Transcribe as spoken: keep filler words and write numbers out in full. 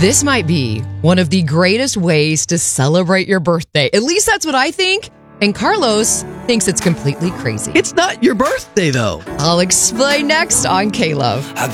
This might be one of the greatest ways to celebrate your birthday. At least that's what I think. And Carlos thinks it's completely crazy. It's not your birthday, though. I'll explain next on K-Love.